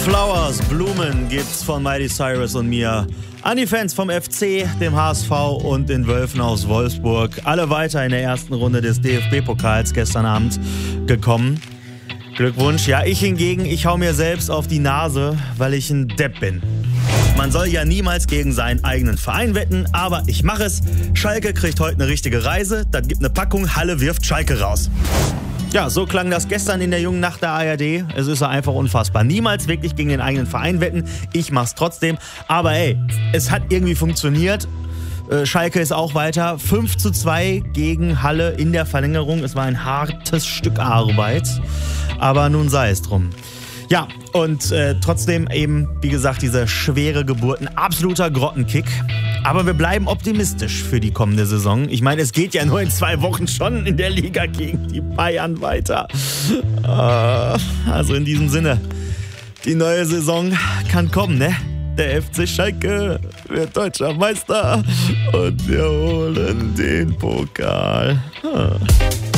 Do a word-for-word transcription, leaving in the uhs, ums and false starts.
Flowers, Blumen gibt's von Miley Cyrus und mir an die Fans vom F C, dem H S V und den Wölfen aus Wolfsburg. Alle weiter in der ersten Runde des D F B-Pokals gestern Abend gekommen. Glückwunsch. Ja, ich hingegen, ich hau mir selbst auf die Nase, weil ich ein Depp bin. Man soll ja niemals gegen seinen eigenen Verein wetten, aber ich mache es. Schalke kriegt heute eine richtige Reise, dann gibt eine Packung, Halle wirft Schalke raus. Ja, so klang das gestern in der jungen Nacht der A R D. Es ist ja einfach unfassbar. Niemals wirklich gegen den eigenen Verein wetten. Ich mach's trotzdem. Aber ey, es hat irgendwie funktioniert. Äh, Schalke ist auch weiter. fünf zu zwei gegen Halle in der Verlängerung. Es war ein hartes Stück Arbeit. Aber nun sei es drum. Ja, und äh, trotzdem eben, wie gesagt, diese schwere Geburt. Ein absoluter Grottenkick. Aber wir bleiben optimistisch für die kommende Saison. Ich meine, es geht ja nur in zwei Wochen schon in der Liga gegen die Bayern weiter. Also in diesem Sinne, die neue Saison kann kommen, ne? Der F C Schalke wird deutscher Meister und wir holen den Pokal.